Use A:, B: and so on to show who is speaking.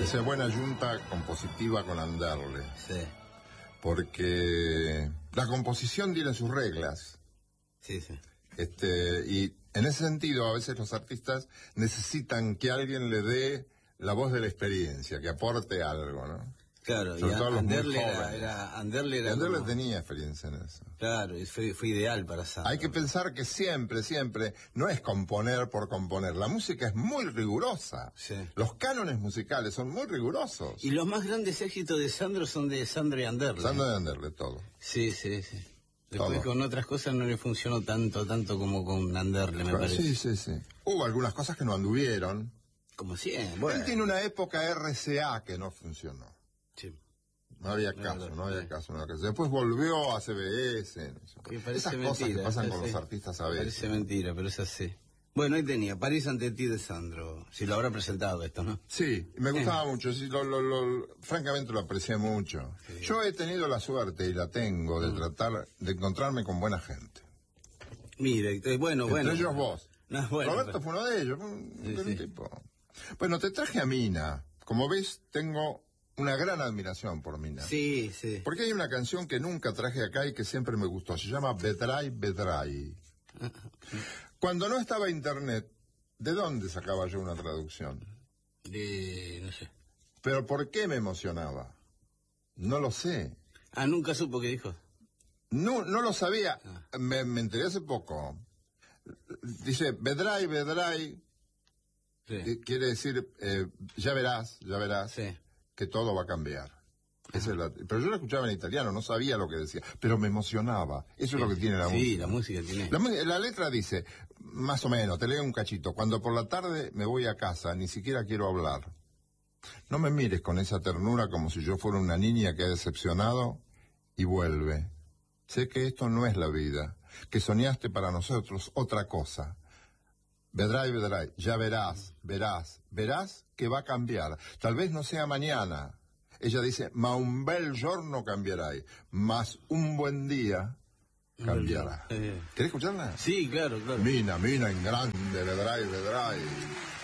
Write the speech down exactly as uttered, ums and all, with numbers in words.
A: Esa buena yunta compositiva con Anderle.
B: Sí.
A: Porque la composición tiene sus reglas.
B: Sí, sí.
A: Este, y en ese sentido, a veces los artistas necesitan que alguien le dé la voz de la experiencia, que aporte algo, ¿no?
B: Claro,
A: sobre
B: y
A: todo los muy
B: Anderle era,
A: jóvenes.
B: era, Anderle era
A: Y Anderle
B: como-
A: tenía experiencia en eso.
B: Claro, y fue, fue ideal para Sandro.
A: Hay que pensar que siempre, siempre, no es componer por componer. La música es muy rigurosa.
B: Sí.
A: Los cánones musicales son muy rigurosos.
B: Y los más grandes éxitos de Sandro son de Sandro y Anderle.
A: Sandro de Anderle, todo.
B: Sí, sí, sí. Después
A: Todo.
B: con otras cosas no le funcionó tanto, tanto como con Anderle, me parece.
A: Sí, sí, sí. Hubo algunas cosas que no anduvieron.
B: Como siempre. Bueno.
A: Él tiene una época R C A que no funcionó.
B: Sí.
A: No había
B: No,
A: caso,
B: no,
A: no había
B: sí.
A: caso, no había caso. Después volvió a C B S. No sé.
B: Que parece
A: Esas
B: mentira,
A: cosas que pasan
B: es
A: con
B: así.
A: los artistas a veces.
B: Parece mentira, pero es así. Bueno, ahí tenía, París ante ti de Sandro. Si lo habrá presentado esto, ¿no?
A: Sí, me gustaba mucho, sí, lo, lo, lo- francamente lo aprecié mucho.
B: Sí.
A: Yo he tenido la suerte, y la tengo, de
B: Mm.
A: tratar de encontrarme con buena gente.
B: Mire, eh, bueno,
A: Entre
B: bueno.
A: ellos vos.
B: No, bueno,
A: Roberto
B: pero-
A: fue uno de ellos, fue un,
B: Sí,
A: un
B: sí.
A: tipo. Bueno, te traje a Mina. Como ves, tengo una gran admiración por Mina.
B: Sí, sí.
A: Porque hay una canción que nunca traje acá y que siempre me gustó. Se llama Bedray, Bedray. Cuando no estaba internet, ¿de dónde sacaba yo una traducción?
B: De, no sé.
A: ¿Pero por qué me emocionaba? No lo sé.
B: Ah, nunca supo qué dijo.
A: No, no lo sabía.
B: Ah.
A: Me, me enteré hace poco. Dice, Bedray, Bedray,
B: Sí.
A: eh, quiere decir, eh, ya verás, ya verás,
B: Sí.
A: que todo va a cambiar. Esa es la- pero yo la escuchaba en italiano, no sabía lo que decía, pero me emocionaba. Eso es lo que tiene la
B: Sí,
A: música.
B: la música tiene.
A: La, mu- la letra dice, más o menos, te leo un cachito, cuando por la tarde me voy a casa, ni siquiera quiero hablar. No me mires con esa ternura como si yo fuera una niña que ha decepcionado y vuelve. Sé que esto no es la vida, que soñaste para nosotros otra cosa. Vedrai, vedrai, ya verás, verás, verás que va a cambiar. Tal vez no sea mañana. Ella dice, ma un bel giorno cambierai, mas un buen día cambiará.
B: Eh.
A: ¿Querés escucharla?
B: Sí, claro, claro.
A: Mina, mina en grande, vedrai, vedrai.